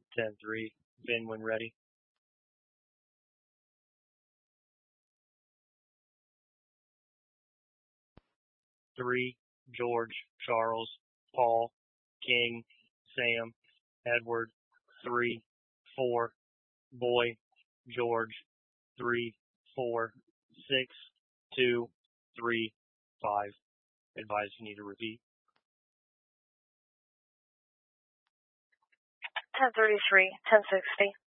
10-3. Ben when ready. 3, George, Charles, Paul, King, Sam, Edward. 3, 4, Boy, George. 3, 4, 6, 2, 3, 5. Advise you need to repeat. 1033, 1060.